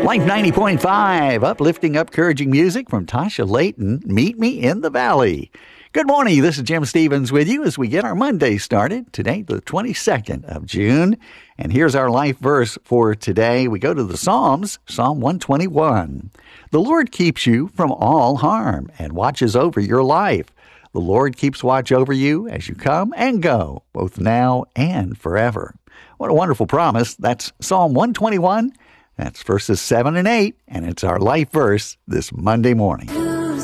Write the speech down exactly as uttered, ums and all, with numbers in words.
Life ninety point five, uplifting, encouraging music from Tasha Layton, Meet Me in the Valley. Good morning, this is Jim Stevens with you as we get our Monday started. Today, the twenty-second of June, and here's our life verse for today. We go to the Psalms, Psalm one twenty-one. The Lord keeps you from all harm and watches over your life. The Lord keeps watch over you as you come and go, both now and forever. What a wonderful promise. That's Psalm one twenty-one. That's verses seven and eight, and it's our life verse this Monday morning.